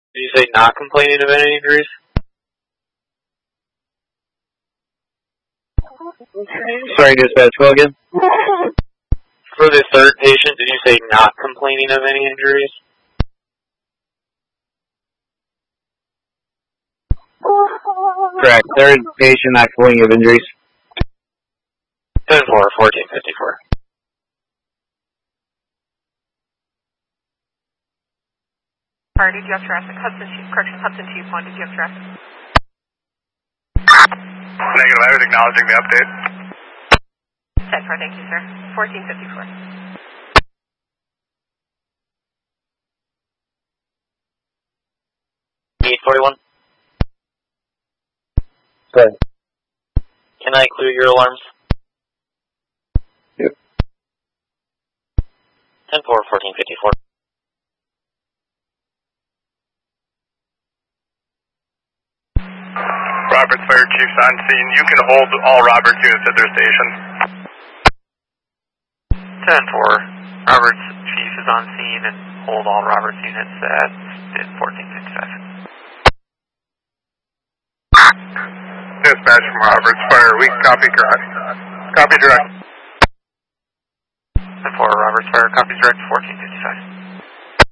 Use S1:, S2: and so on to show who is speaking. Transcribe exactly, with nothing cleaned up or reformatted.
S1: Did you say not complaining of any injuries?
S2: Sorry, dispatch, go again.
S1: For the third patient, did you say not complaining of any injuries?
S2: Correct. Third patient not complaining of injuries.
S1: ten four, fourteen fifty-four.
S3: Fire, did you have traffic? Hudson, correction, Hudson two one, did you have traffic?
S4: Negative, I was acknowledging the update.
S3: ten four, thank you, sir. fourteen fifty-four.
S1: eight forty-one.
S2: Go ahead.
S1: Can I clear your alarms?
S2: Yep.
S1: ten four, fourteen fifty-four.
S4: Roberts Fire Chief's on scene. You can hold all Roberts units at their stations.
S1: ten four. Roberts Chief is on scene and hold all Roberts units at fourteen fifty-five.
S4: Dispatch from Roberts Fire. We copy correct. Copy direct.
S1: ten four, Roberts Fire. Copy direct, fourteen fifty-five.